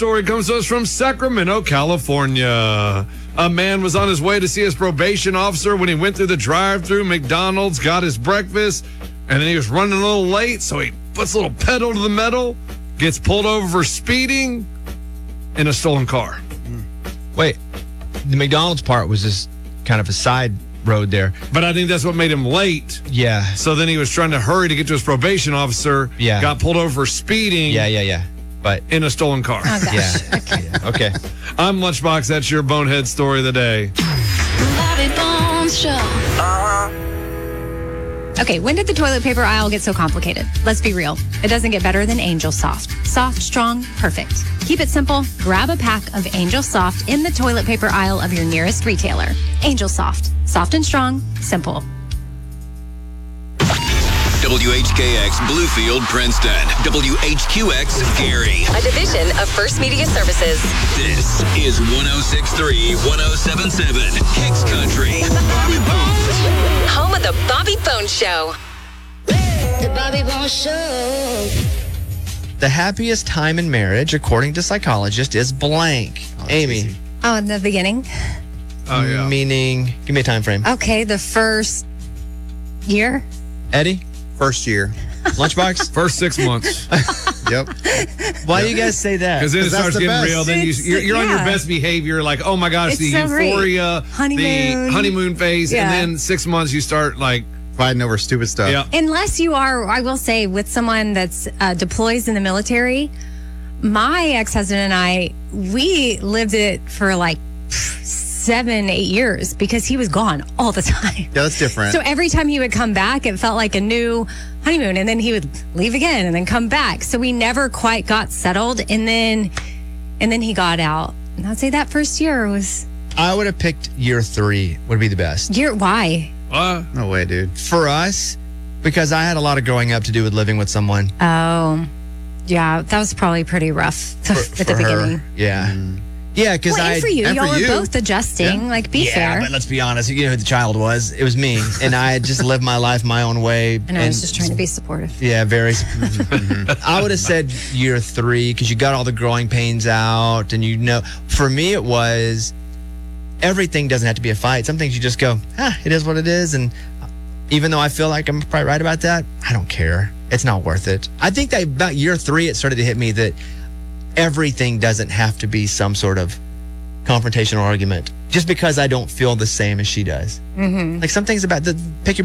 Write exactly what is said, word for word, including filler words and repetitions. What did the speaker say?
story comes to us from Sacramento, California. A man was on his way to see his probation officer when he went through the drive-thru McDonald's, got his breakfast, and then he was running a little late, so he puts a little pedal to the metal, gets pulled over for speeding in a stolen car. Wait, the McDonald's part was just kind of a side road there. But I think that's what made him late. Yeah. So then he was trying to hurry to get to his probation officer. Yeah. Got pulled over for speeding. Yeah, yeah, yeah. But in a stolen car. Oh, gosh. Yeah. Okay. Yeah. Okay. I'm Lunchbox. That's your bonehead story of the day. Bobby Bones Show. Okay, when did the toilet paper aisle get so complicated? Let's be real. It doesn't get better than Angel Soft. Soft, strong, perfect. Keep it simple. Grab a pack of Angel Soft in the toilet paper aisle of your nearest retailer. Angel Soft. Soft and strong. Simple. W H K X Bluefield, Princeton. W H Q X Gary. A division of First Media Services. This is one oh six point three, one oh seven point seven Kicks Country. Home of the Bobby Bones Show. The Bobby Bones Show. The happiest time in marriage, according to psychologists, is blank. Oh, Amy. easy. Oh, in the beginning? Oh, yeah. Meaning, give me a time frame. Okay, the first year? Eddie? First year. Lunchbox? First six months. Yep. Why do you guys say that? Because then it 'Cause that's starts the getting best. real. Then you, It's- you're, you're on your yeah. best behavior. Like, oh my gosh, It's the so great. euphoria, Honeymoon. the honeymoon phase. Yeah. And then six months you start like, Fighting over stupid stuff. yeah. Unless you are, I will say, with someone that's uh, deploys in the military, my ex-husband and I, we lived it for like pff, seven, eight years because he was gone all the time. Yeah, that's different. So every time he would come back, it felt like a new honeymoon, and then he would leave again and then come back. So we never quite got settled, and then and then he got out. And I'd say that first year was I would have picked year three would be the best. year. Why? Uh, no way, dude. For us, because I had a lot of growing up to do with living with someone. Oh, yeah, that was probably pretty rough at the For her. beginning. Yeah. Yeah, because Well, I. and for you, and y'all for were you. both adjusting. Like, be yeah, fair. but let's be honest. You know who the child was? It was me. And I had just lived my life my own way. And I was just trying to be supportive. Yeah, very. I would have said year three because you got all the growing pains out, and you know, for me it was everything doesn't have to be a fight. Some things you just go, ah, it is what it is, and even though I feel like I'm probably right about that, I don't care. It's not worth it. I think that about year three, it started to hit me that everything doesn't have to be some sort of confrontational argument just because I don't feel the same as she does. Mm-hmm. Like some things about the pick your